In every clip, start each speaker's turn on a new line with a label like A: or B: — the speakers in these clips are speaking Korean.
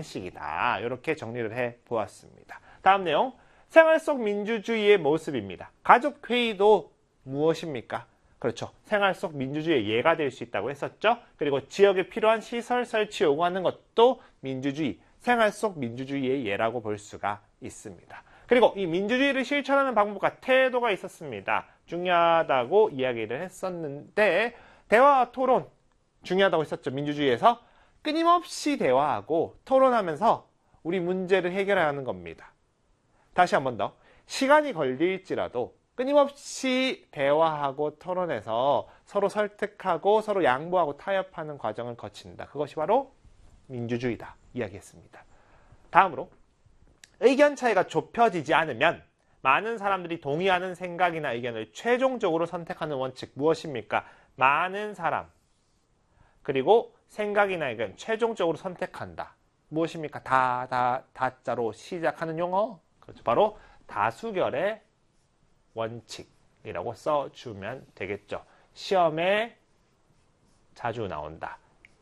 A: 방식이다. 이렇게 정리를 해 보았습니다. 다음 내용, 생활 속 민주주의의 모습입니다. 가족회의도 무엇입니까? 그렇죠. 생활 속 민주주의의 예가 될 수 있다고 했었죠. 그리고 지역에 필요한 시설 설치 요구하는 것도 민주주의, 생활 속 민주주의의 예라고 볼 수가 있습니다. 그리고 이 민주주의를 실천하는 방법과 태도가 있었습니다. 중요하다고 이야기를 했었는데, 대화와 토론 중요하다고 했었죠. 민주주의에서 끊임없이 대화하고 토론하면서 우리 문제를 해결하는 겁니다. 다시 한 번 더, 시간이 걸릴지라도 끊임없이 대화하고 토론해서 서로 설득하고 서로 양보하고 타협하는 과정을 거친다. 그것이 바로 민주주의다 이야기했습니다. 다음으로, 의견 차이가 좁혀지지 않으면 많은 사람들이 동의하는 생각이나 의견을 최종적으로 선택하는 원칙 무엇입니까? 많은 사람, 그리고 생각이나 의견 최종적으로 선택한다. 무엇입니까? 다자로 시작하는 용어. 그렇죠. 바로 다수결의 원칙이라고 써주면 되겠죠. 시험에 자주 나온다.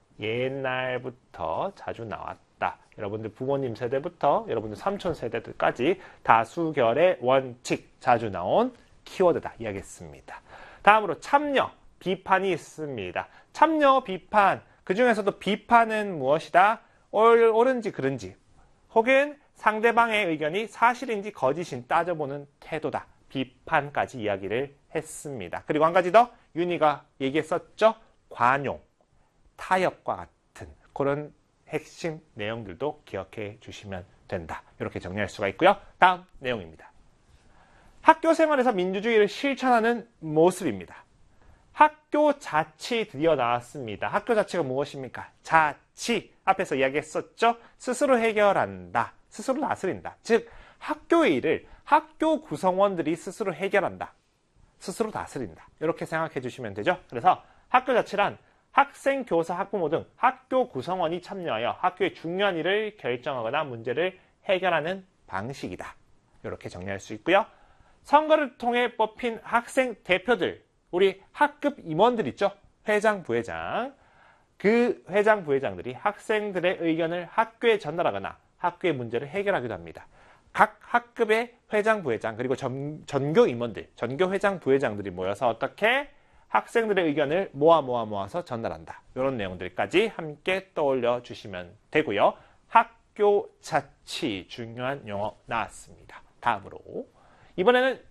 A: 옛날부터 자주 나왔다. 여러분들 부모님 세대부터 여러분들 삼촌 세대들까지 다수결의 원칙, 자주 나온 키워드다 이야기했습니다. 다음으로 참여, 비판이 있습니다. 참여, 비판, 그 중에서도 비판은 무엇이다? 옳은지 그른지, 혹은 상대방의 의견이 사실인지 거짓인지 따져보는 태도다. 비판까지 이야기를 했습니다. 그리고 한 가지 더 윤희가 얘기했었죠. 관용, 타협과 같은 그런 핵심 내용들도 기억해 주시면 된다. 이렇게 정리할 수가 있고요. 다음 내용입니다. 학교 생활에서 민주주의를 실천하는 모습입니다. 학교 자치 드디어 나왔습니다. 학교 자치가 무엇입니까? 자치, 앞에서 이야기했었죠. 스스로 해결한다. 스스로 다스린다. 즉 학교의 일을 학교 구성원들이 스스로 해결한다. 스스로 다스린다. 이렇게 생각해 주시면 되죠. 그래서 학교 자치란 학생, 교사, 학부모 등 학교 구성원이 참여하여 학교의 중요한 일을 결정하거나 문제를 해결하는 방식이다. 이렇게 정리할 수 있고요. 선거를 통해 뽑힌 학생 대표들, 우리 학급 임원들 있죠. 회장, 부회장. 그 회장, 부회장들이 학생들의 의견을 학교에 전달하거나 학교의 문제를 해결하기도 합니다. 각 학급의 회장, 부회장, 그리고 전교 임원들, 전교 회장, 부회장들이 모여서 어떻게 학생들의 의견을 모아서 전달한다. 이런 내용들까지 함께 떠올려 주시면 되고요. 학교 자치, 중요한 용어 나왔습니다. 다음으로, 이번에는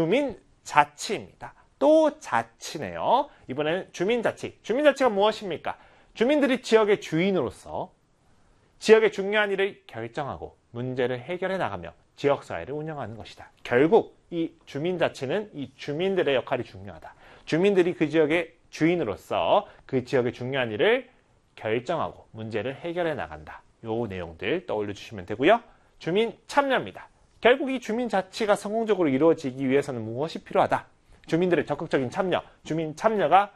A: 주민자치입니다. 또 자치네요. 이번에는 주민자치. 주민자치가 무엇입니까? 주민들이 지역의 주인으로서 지역의 중요한 일을 결정하고 문제를 해결해 나가며 지역사회를 운영하는 것이다. 결국 이 주민자치는 이 주민들의 역할이 중요하다. 주민들이 그 지역의 주인으로서 그 지역의 중요한 일을 결정하고 문제를 해결해 나간다. 요 내용들 떠올려 주시면 되고요. 주민 참여입니다. 결국 이 주민자치가 성공적으로 이루어지기 위해서는 무엇이 필요하다? 주민들의 적극적인 참여, 주민 참여가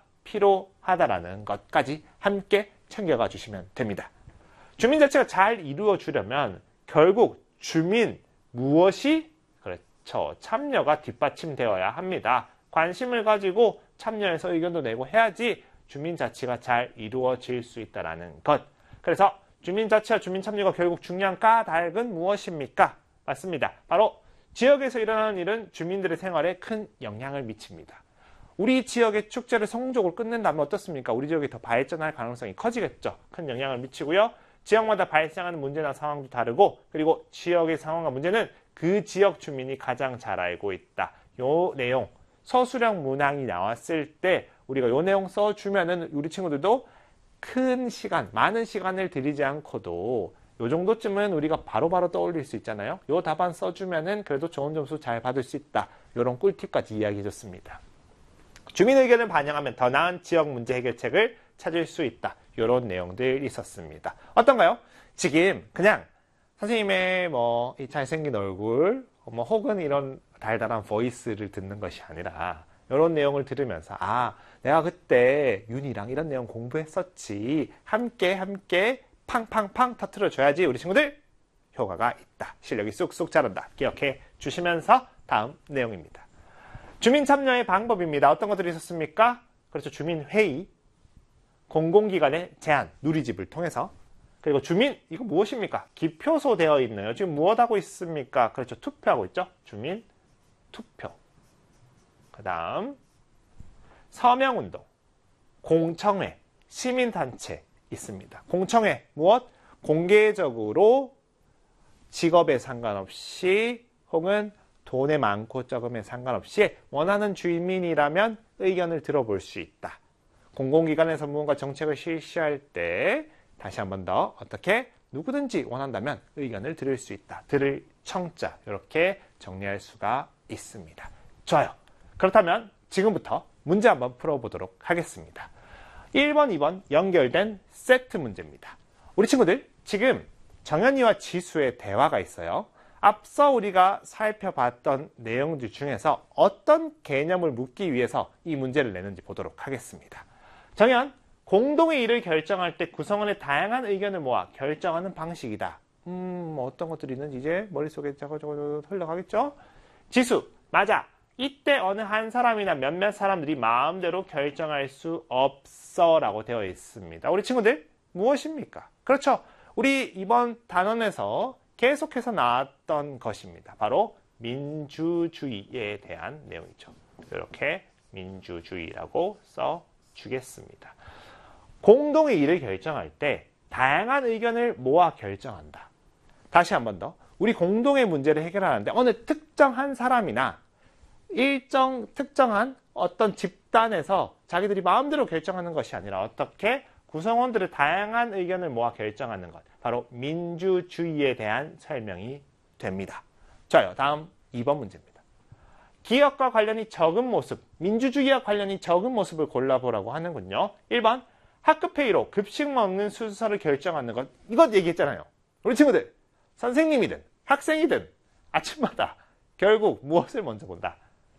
A: 필요하다라는 것까지 함께 챙겨가 주시면 됩니다. 주민자치가 잘 이루어지려면 결국 주민 무엇이? 그렇죠. 참여가 뒷받침되어야 합니다. 관심을 가지고 참여해서 의견도 내고 해야지 주민자치가 잘 이루어질 수 있다는 것. 그래서 주민자치와 주민참여가 결국 중요한 까닭은 무엇입니까? 맞습니다. 바로 지역에서 일어나는 일은 주민들의 생활에 큰 영향을 미칩니다. 우리 지역의 축제를 성공적으로 끝낸다면 어떻습니까? 우리 지역이 더 발전할 가능성이 커지겠죠. 큰 영향을 미치고요. 지역마다 발생하는 문제나 상황도 다르고, 그리고 지역의 상황과 문제는 그 지역 주민이 가장 잘 알고 있다. 요 내용, 서술형 문항이 나왔을 때 우리가 요 내용 써주면은 우리 친구들도 큰 시간, 많은 시간을 들이지 않고도 요 정도쯤은 우리가 바로바로 떠올릴 수 있잖아요. 요 답안 써주면은 그래도 좋은 점수 잘 받을 수 있다. 요런 꿀팁까지 이야기해줬습니다. 주민 의견을 반영하면 더 나은 지역 문제 해결책을 찾을 수 있다. 요런 내용들이 있었습니다. 어떤가요? 지금 그냥 선생님의 이 잘생긴 얼굴, 혹은 이런 달달한 보이스를 듣는 것이 아니라 이런 내용을 들으면서 내가 그때 윤이랑 이런 내용 공부했었지. 함께 팡팡팡 터트려줘야지 우리 친구들 효과가 있다. 실력이 쑥쑥 자란다. 기억해 주시면서 다음 내용입니다. 주민 참여의 방법입니다. 어떤 것들이 있었습니까? 그렇죠. 주민회의, 공공기관의 제안, 누리집을 통해서 그리고 주민, 이거 무엇입니까? 기표소 되어 있네요. 지금 무엇 하고 있습니까? 그렇죠. 투표하고 있죠. 주민, 투표. 그 다음, 서명운동, 공청회, 시민단체 있습니다. 공청회, 무엇? 공개적으로 직업에 상관없이 혹은 돈의 많고 적음에 상관없이 원하는 주민이라면 의견을 들어볼 수 있다. 공공기관에서 무언가 정책을 실시할 때 다시 한 번 더 어떻게 누구든지 원한다면 의견을 들을 수 있다. 들을 청자 이렇게 정리할 수가 있습니다. 좋아요. 그렇다면 지금부터 문제 한번 풀어보도록 하겠습니다. 1번, 2번 연결된 세트 문제입니다. 우리 친구들 지금 정연이와 지수의 대화가 있어요. 앞서 우리가 살펴봤던 내용들 중에서 어떤 개념을 묻기 위해서 이 문제를 내는지 보도록 하겠습니다. 정연, 공동의 일을 결정할 때 구성원의 다양한 의견을 모아 결정하는 방식이다. 어떤 것들이 있는지 이제 머릿속에 저거 흘러가겠죠? 지수, 맞아. 이때 어느 한 사람이나 몇몇 사람들이 마음대로 결정할 수 없어 라고 되어 있습니다. 우리 친구들 무엇입니까? 그렇죠. 우리 이번 단원에서 계속해서 나왔던 것입니다. 바로 민주주의에 대한 내용이죠. 이렇게 민주주의라고 써주겠습니다. 공동의 일을 결정할 때 다양한 의견을 모아 결정한다. 다시 한 번 더. 우리 공동의 문제를 해결하는데 어느 특정한 사람이나 특정한 어떤 집단에서 자기들이 마음대로 결정하는 것이 아니라 어떻게 구성원들의 다양한 의견을 모아 결정하는 것. 바로 민주주의에 대한 설명이 됩니다. 좋아요. 다음 2번 문제입니다. 기업과 관련이 적은 모습, 민주주의와 관련이 적은 모습을 골라보라고 하는군요. 1번, 학급회의로 급식 먹는 순서를 결정하는 것. 이것 얘기했잖아요. 우리 친구들, 선생님이든 학생이든 아침마다 결국 무엇을 먼저 본다?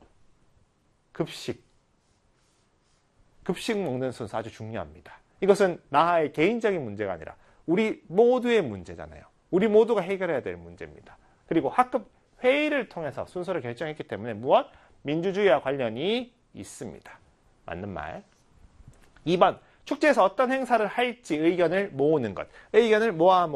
A: 급식 먹는 순서 아주 중요합니다. 이것은 나의 개인적인 문제가 아니라 우리 모두의 문제잖아요. 우리 모두가 해결해야 될 문제입니다. 그리고 학급 회의를 통해서 순서를 결정했기 때문에 무엇? 민주주의와 관련이 있습니다. 맞는 말. 2번, 축제에서 어떤 행사를 할지 의견을 모으는 것. 의견을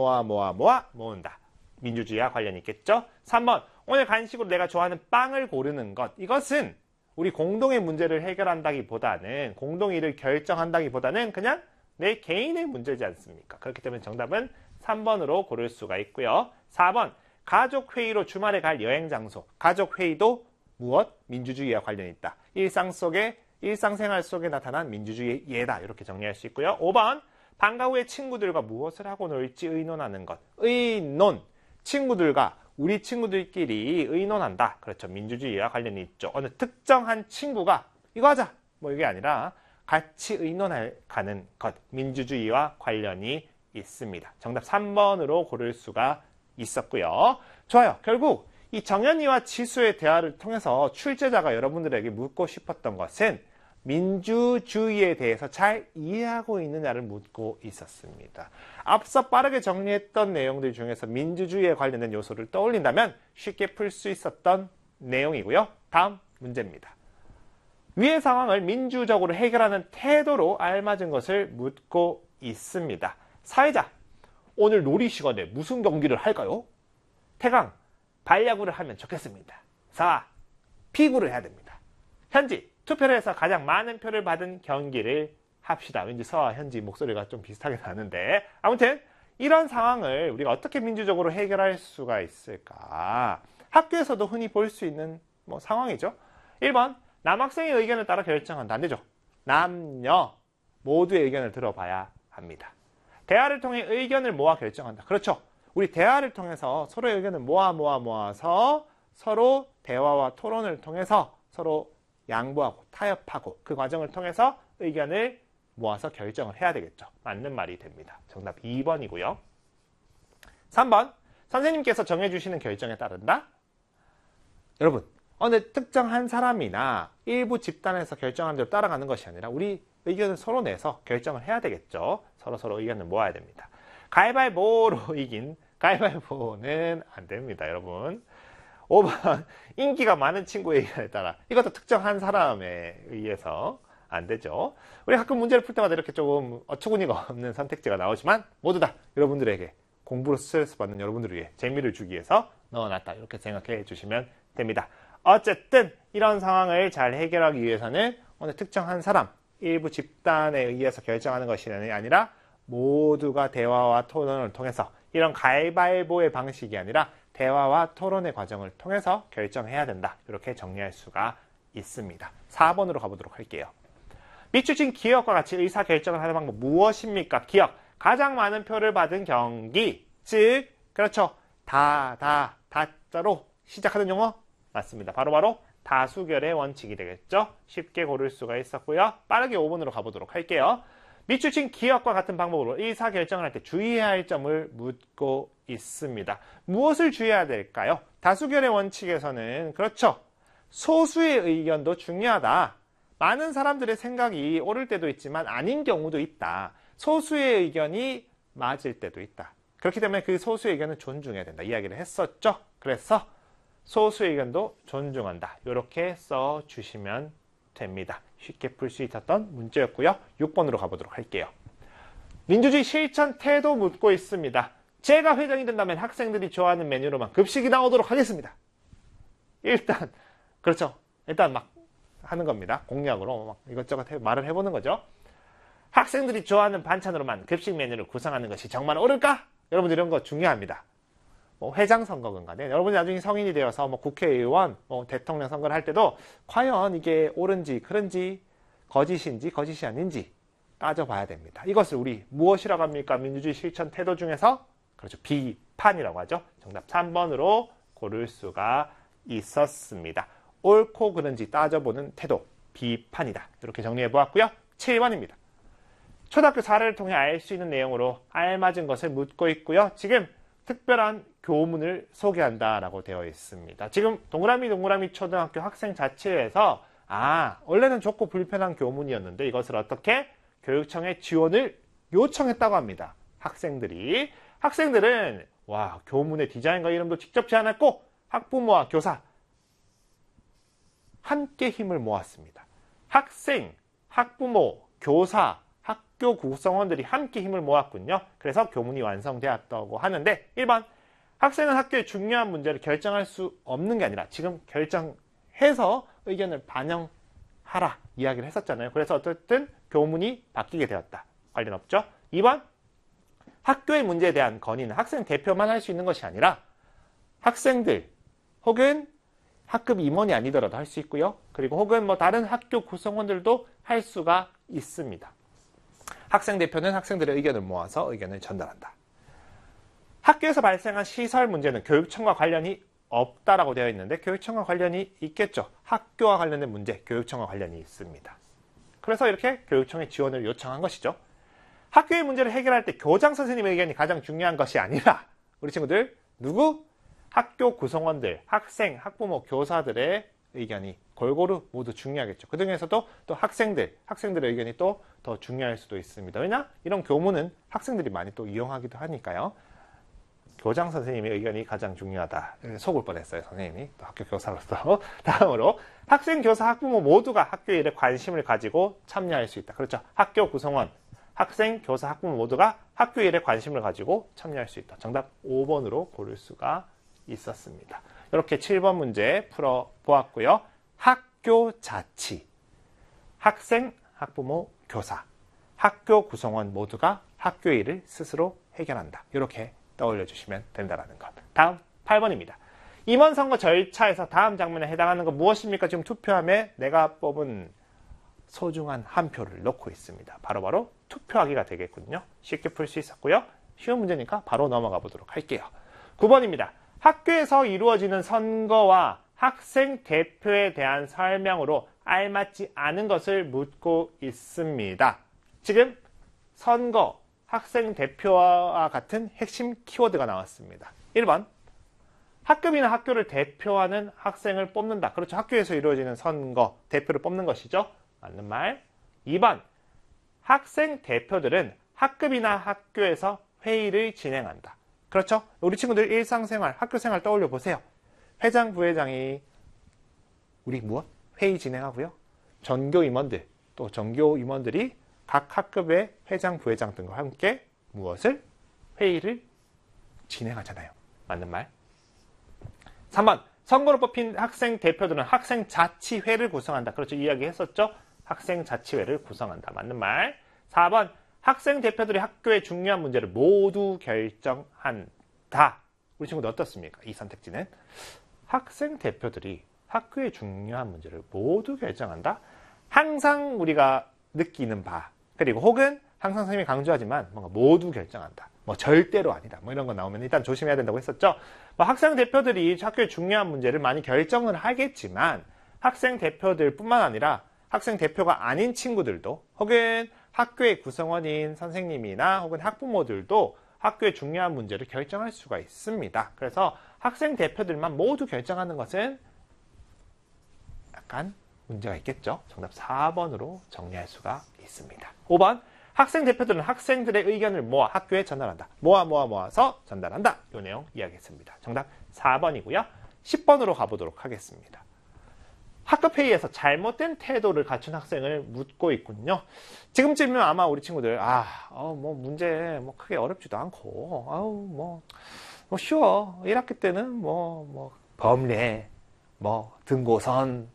A: 모은다. 민주주의와 관련이 있겠죠? 3번, 오늘 간식으로 내가 좋아하는 빵을 고르는 것. 이것은 우리 공동의 문제를 해결한다기보다는 공동의 일을 결정한다기보다는 그냥 내 개인의 문제지 않습니까? 그렇기 때문에 정답은 3번으로 고를 수가 있고요. 4번, 가족회의로 주말에 갈 여행 장소. 가족회의도 무엇? 민주주의와 관련이 있다. 일상생활 속에 나타난 민주주의의 예다. 이렇게 정리할 수 있고요. 5번, 방과 후에 친구들과 무엇을 하고 놀지 의논하는 것. 의논. 우리 친구들끼리 의논한다. 그렇죠. 민주주의와 관련이 있죠. 어느 특정한 친구가 이거 하자. 이게 아니라 같이 의논하는 것. 민주주의와 관련이 있습니다. 정답 3번으로 고를 수가 있었고요. 좋아요. 결국 이 정연이와 지수의 대화를 통해서 출제자가 여러분들에게 묻고 싶었던 것은 민주주의에 대해서 잘 이해하고 있느냐를 묻고 있었습니다. 앞서 빠르게 정리했던 내용들 중에서 민주주의에 관련된 요소를 떠올린다면 쉽게 풀 수 있었던 내용이고요. 다음 문제입니다. 위의 상황을 민주적으로 해결하는 태도로 알맞은 것을 묻고 있습니다. 사회자, 오늘 놀이 시간에 무슨 경기를 할까요? 태강, 발야구를 하면 좋겠습니다. 사와, 피구를 해야 됩니다. 현지, 투표를 해서 가장 많은 표를 받은 경기를 합시다. 왠지 서와 현지 목소리가 좀 비슷하게 나는데 아무튼 이런 상황을 우리가 어떻게 민주적으로 해결할 수가 있을까? 학교에서도 흔히 볼 수 있는 상황이죠. 1번, 남학생의 의견을 따라 결정한다. 안 되죠. 남녀 모두의 의견을 들어봐야 합니다. 대화를 통해 의견을 모아 결정한다. 그렇죠. 우리 대화를 통해서 서로의 의견을 모아서 서로 대화와 토론을 통해서 서로 양보하고 타협하고 그 과정을 통해서 의견을 모아서 결정을 해야 되겠죠. 맞는 말이 됩니다. 정답 2번이고요. 3번, 선생님께서 정해주시는 결정에 따른다. 여러분, 어느 특정한 사람이나 일부 집단에서 결정한 대로 따라가는 것이 아니라 우리 의견을 서로 내서 결정을 해야 되겠죠. 서로 의견을 모아야 됩니다. 가위바위보로 이긴 가위바위보는 안 됩니다, 여러분. 5번, 인기가 많은 친구의 의견에 따라. 이것도 특정한 사람에 의해서 안 되죠. 우리 가끔 문제를 풀 때마다 이렇게 조금 어처구니가 없는 선택지가 나오지만 모두 다 여러분들에게 공부로 스트레스 받는 여러분들을 위해 재미를 주기 위해서 넣어놨다. 이렇게 생각해 주시면 됩니다. 어쨌든 이런 상황을 잘 해결하기 위해서는 어느 특정한 사람, 일부 집단에 의해서 결정하는 것이 아니라 모두가 대화와 토론을 통해서 이런 가위바위보의 방식이 아니라 대화와 토론의 과정을 통해서 결정해야 된다. 이렇게 정리할 수가 있습니다. 4번으로 가보도록 할게요. 밑줄친 기억과 같이 의사결정을 하는 방법 무엇입니까? 기억. 가장 많은 표를 받은 경기. 즉, 그렇죠. 다자로 시작하는 용어? 맞습니다. 바로 다수결의 원칙이 되겠죠. 쉽게 고를 수가 있었고요. 빠르게 5번으로 가보도록 할게요. 밑줄친 기억과 같은 방법으로 의사결정을 할 때 주의해야 할 점을 묻고 있습니다. 무엇을 주의해야 될까요? 다수결의 원칙에서는 그렇죠. 소수의 의견도 중요하다. 많은 사람들의 생각이 옳을 때도 있지만 아닌 경우도 있다. 소수의 의견이 맞을 때도 있다. 그렇기 때문에 그 소수의 의견은 존중해야 된다. 이야기를 했었죠. 그래서 소수의 의견도 존중한다. 이렇게 써주시면 됩니다. 쉽게 풀 수 있었던 문제였고요. 6번으로 가보도록 할게요. 민주주의 실천 태도 묻고 있습니다. 제가 회장이 된다면 학생들이 좋아하는 메뉴로만 급식이 나오도록 하겠습니다. 일단 그렇죠. 일단 막 하는 겁니다. 공약으로 막 이것저것 말을 해보는 거죠. 학생들이 좋아하는 반찬으로만 급식 메뉴를 구성하는 것이 정말 옳을까? 여러분들 이런 거 중요합니다. 회장 선거건 간에 여러분이 나중에 성인이 되어서 국회의원, 대통령 선거를 할 때도 과연 이게 옳은지 그런지 거짓인지 거짓이 아닌지 따져봐야 됩니다. 이것을 우리 무엇이라고 합니까? 민주주의 실천 태도 중에서 그렇죠. 비판이라고 하죠. 정답 3번으로 고를 수가 있었습니다. 옳고 그른지 따져보는 태도, 비판이다. 이렇게 정리해보았고요. 7번입니다. 초등학교 사례를 통해 알 수 있는 내용으로 알맞은 것을 묻고 있고요. 지금 특별한 교문을 소개한다라고 되어 있습니다. 지금 동그라미 초등학교 학생 자치회에서 원래는 좋고 불편한 교문이었는데 이것을 어떻게 교육청에 지원을 요청했다고 합니다. 학생들은 교문의 디자인과 이름도 직접 제안했고 학부모와 교사 함께 힘을 모았습니다. 학생, 학부모, 교사, 학교 구성원들이 함께 힘을 모았군요. 그래서 교문이 완성되었다고 하는데 1번 학생은 학교의 중요한 문제를 결정할 수 없는 게 아니라 지금 결정해서 의견을 반영하라 이야기를 했었잖아요. 그래서 어쨌든 교문이 바뀌게 되었다. 관련 없죠. 2번 학교의 문제에 대한 건의는 학생 대표만 할 수 있는 것이 아니라 학생들 혹은 학급 임원이 아니더라도 할 수 있고요. 그리고 혹은 다른 학교 구성원들도 할 수가 있습니다. 학생 대표는 학생들의 의견을 모아서 의견을 전달한다. 학교에서 발생한 시설 문제는 교육청과 관련이 없다라고 되어 있는데 교육청과 관련이 있겠죠. 학교와 관련된 문제, 교육청과 관련이 있습니다. 그래서 이렇게 교육청에 지원을 요청한 것이죠. 학교의 문제를 해결할 때 교장 선생님의 의견이 가장 중요한 것이 아니라 우리 친구들 누구? 학교 구성원들, 학생, 학부모, 교사들의 의견이 골고루 모두 중요하겠죠. 그 중에서도 또 학생들의 의견이 또 더 중요할 수도 있습니다. 왜냐? 이런 교문은 학생들이 많이 또 이용하기도 하니까요. 교장 선생님의 의견이 가장 중요하다. 속을 뻔했어요. 선생님이. 또 학교 교사로서. 다음으로 학생, 교사, 학부모 모두가 학교 일에 관심을 가지고 참여할 수 있다. 그렇죠. 학교 구성원, 학생, 교사, 학부모 모두가 학교 일에 관심을 가지고 참여할 수 있다. 정답 5번으로 고를 수가 있었습니다. 이렇게 7번 문제 풀어보았고요. 학교 자치, 학생, 학부모, 교사, 학교 구성원 모두가 학교 일을 스스로 해결한다. 이렇게 떠올려 주시면 된다는 것. 다음 8번입니다. 임원 선거 절차에서 다음 장면에 해당하는 건 무엇입니까? 지금 투표함에 내가 뽑은 소중한 한 표를 넣고 있습니다. 바로 투표하기가 되겠군요. 쉽게 풀 수 있었고요. 쉬운 문제니까 바로 넘어가 보도록 할게요. 9번입니다. 학교에서 이루어지는 선거와 학생 대표에 대한 설명으로 알맞지 않은 것을 묻고 있습니다. 지금 선거, 학생 대표와 같은 핵심 키워드가 나왔습니다. 1번 학급이나 학교를 대표하는 학생을 뽑는다. 그렇죠. 학교에서 이루어지는 선거, 대표를 뽑는 것이죠. 맞는 말. 2번 학생 대표들은 학급이나 학교에서 회의를 진행한다. 그렇죠. 우리 친구들 일상생활, 학교생활 떠올려 보세요. 회장, 부회장이 우리 회의 진행하고요. 전교 임원들 또 전교 임원들이 각 학급의 회장, 부회장 등과 함께 무엇을? 회의를 진행하잖아요. 맞는 말. 3번. 선거로 뽑힌 학생 대표들은 학생자치회를 구성한다. 그렇죠. 이야기했었죠. 학생자치회를 구성한다. 맞는 말. 4번. 학생 대표들이 학교의 중요한 문제를 모두 결정한다. 우리 친구들 어떻습니까? 이 선택지는 학생 대표들이 학교의 중요한 문제를 모두 결정한다. 항상 우리가 느끼는 바, 그리고 혹은 항상 선생님이 강조하지만 뭔가 모두 결정한다. 뭐 절대로 아니다. 뭐 이런 거 나오면 일단 조심해야 된다고 했었죠. 뭐 학생 대표들이 학교의 중요한 문제를 많이 결정을 하겠지만 학생 대표들 뿐만 아니라 학생 대표가 아닌 친구들도 혹은 학교의 구성원인 선생님이나 혹은 학부모들도 학교의 중요한 문제를 결정할 수가 있습니다. 그래서 학생 대표들만 모두 결정하는 것은 약간 문제가 있겠죠. 정답 4번으로 정리할 수가 있습니다. 5번. 학생 대표들은 학생들의 의견을 모아 학교에 전달한다. 모아서 전달한다. 이 내용 이야기했습니다. 정답 4번이고요. 10번으로 가보도록 하겠습니다. 학급회의에서 잘못된 태도를 갖춘 학생을 묻고 있군요. 지금쯤이면 아마 우리 친구들 문제 크게 어렵지도 않고 쉬워. 1학기 때는 범례, 등고선,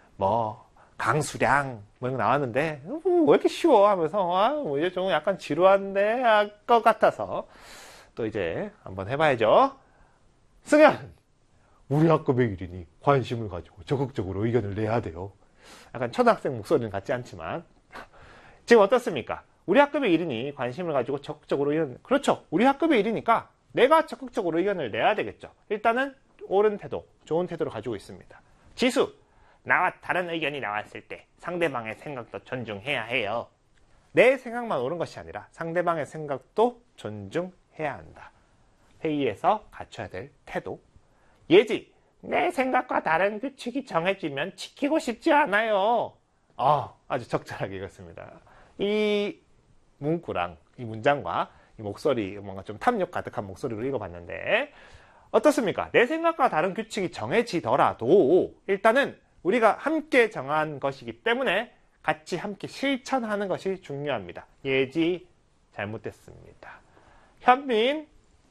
A: 강수량 이런 거 나왔는데 왜 이렇게 쉬워 하면서 이제 좀 약간 지루한데 할 것 같아서 또 이제 한번 해봐야죠. 승현! 우리 학급의 일이니 관심을 가지고 적극적으로 의견을 내야 돼요. 약간 초등학생 목소리는 같지 않지만 지금 어떻습니까? 우리 학급의 일이니 관심을 가지고 적극적으로 그렇죠. 우리 학급의 일이니까 내가 적극적으로 의견을 내야 되겠죠. 일단은 옳은 태도, 좋은 태도를 가지고 있습니다. 지수! 나와 다른 의견이 나왔을 때 상대방의 생각도 존중해야 해요. 내 생각만 옳은 것이 아니라 상대방의 생각도 존중해야 한다. 회의에서 갖춰야 될 태도. 예지, 내 생각과 다른 규칙이 정해지면 지키고 싶지 않아요. 아주 적절하게 읽었습니다. 이 문구랑 이 문장과 이 목소리, 뭔가 좀 탐욕 가득한 목소리로 읽어봤는데 어떻습니까? 내 생각과 다른 규칙이 정해지더라도 일단은 우리가 함께 정한 것이기 때문에 같이 함께 실천하는 것이 중요합니다. 예지 잘못됐습니다. 현민,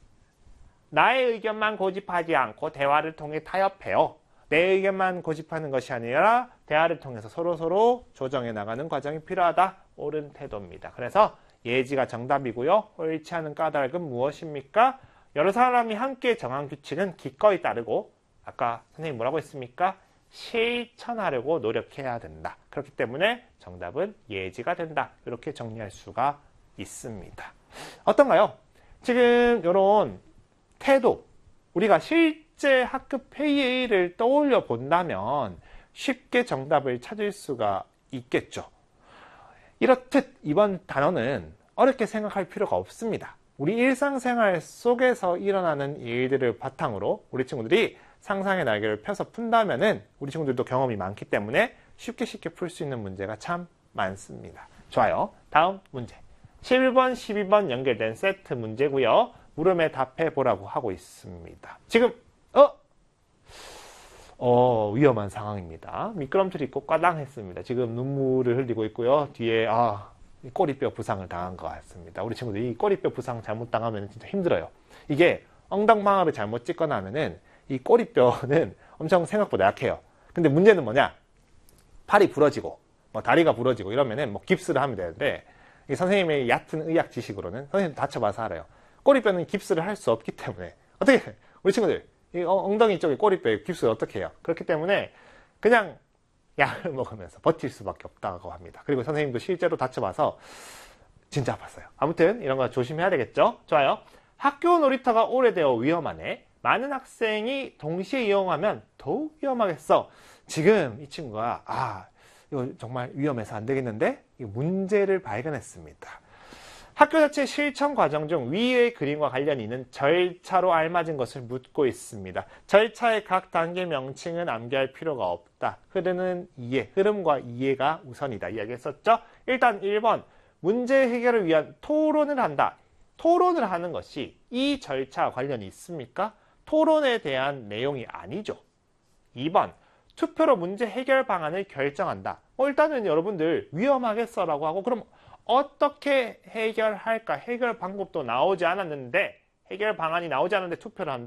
A: 나의 의견만 고집하지 않고 대화를 통해 타협해요. 내 의견만 고집하는 것이 아니라 대화를 통해서 서로 조정해 나가는 과정이 필요하다. 옳은 태도입니다. 그래서 예지가 정답이고요. 옳지 않은 까닭은 무엇입니까? 여러 사람이 함께 정한 규칙은 기꺼이 따르고 아까 선생님 뭐라고 했습니까? 실천하려고 노력해야 된다. 그렇기 때문에 정답은 예지가 된다. 이렇게 정리할 수가 있습니다. 어떤가요? 지금 이런 태도, 우리가 실제 학급 회의를 떠올려 본다면 쉽게 정답을 찾을 수가 있겠죠. 이렇듯 이번 단어는 어렵게 생각할 필요가 없습니다. 우리 일상생활 속에서 일어나는 일들을 바탕으로 우리 친구들이 상상의 날개를 펴서 푼다면은 우리 친구들도 경험이 많기 때문에 쉽게 풀 수 있는 문제가 참 많습니다. 좋아요. 다음 문제. 11번, 12번 연결된 세트 문제고요. 물음에 답해 보라고 하고 있습니다. 지금 위험한 상황입니다. 미끄럼틀이 있고 꽈당했습니다. 지금 눈물을 흘리고 있고요. 뒤에 꼬리뼈 부상을 당한 것 같습니다. 우리 친구들이 이 꼬리뼈 부상 잘못 당하면 진짜 힘들어요. 이게 엉덩방아를 잘못 찍거나 하면은 이 꼬리뼈는 엄청 생각보다 약해요. 근데 문제는 뭐냐? 팔이 부러지고 다리가 부러지고 이러면은 깁스를 하면 되는데 이 선생님의 얕은 의학 지식으로는 선생님 다쳐봐서 알아요. 꼬리뼈는 깁스를 할 수 없기 때문에 어떻게 우리 친구들 이 엉덩이 쪽에 꼬리뼈에 깁스를 어떻게 해요? 그렇기 때문에 그냥 약을 먹으면서 버틸 수밖에 없다고 합니다. 그리고 선생님도 실제로 다쳐봐서 진짜 아팠어요. 아무튼 이런 거 조심해야 되겠죠? 좋아요. 학교 놀이터가 오래되어 위험하네. 많은 학생이 동시에 이용하면 더욱 위험하겠어. 지금 이 친구가 이거 정말 위험해서 안 되겠는데 이 문제를 발견했습니다. 학교 자체 실천 과정 중 위의 그림과 관련이 있는 절차로 알맞은 것을 묻고 있습니다. 절차의 각 단계 명칭은 암기할 필요가 없다. 흐르는 이해, 흐름과 이해가 우선이다. 이야기했었죠? 일단 1번, 문제 해결을 위한 토론을 한다. 토론을 하는 것이 이 절차와 관련이 있습니까? 토론에 대한 내용이 아니죠. 2번, 투표로 문제 해결 방안을 결정한다. 일단은 여러분들 위험하겠어라고 하고 그럼 어떻게 해결할까? 해결 방법도 나오지 않았는데 해결 방안이 나오지 않았는데 투표를 한다?